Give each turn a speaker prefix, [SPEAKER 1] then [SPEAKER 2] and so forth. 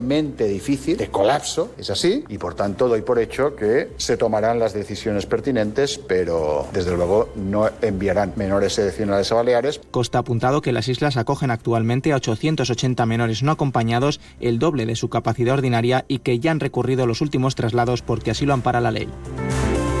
[SPEAKER 1] difícil, de colapso, es así, y por tanto doy por hecho que se tomarán las decisiones pertinentes, pero desde luego no enviarán menores excepcionales a Baleares.
[SPEAKER 2] Costa ha apuntado que las islas acogen actualmente a 880 menores no acompañados, el doble de su capacidad ordinaria, y que ya han recurrido los últimos traslados porque así lo ampara la ley.